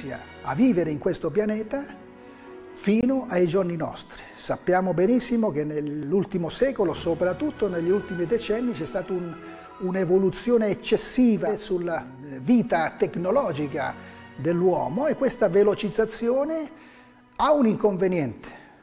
inizia a vivere in questo pianeta fino ai giorni nostri. Sappiamo benissimo che nell'ultimo secolo, soprattutto negli ultimi decenni, c'è stata un'evoluzione eccessiva sulla vita tecnologica dell'uomo, e questa velocizzazione ha un inconveniente.